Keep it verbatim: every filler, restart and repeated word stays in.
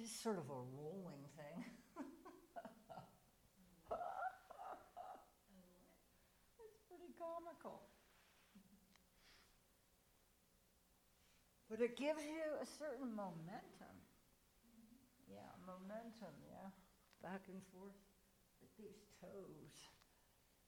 is sort of a rolling thing. It's pretty comical. But it gives you a certain momentum. Yeah, momentum, yeah. Back and forth with these toes.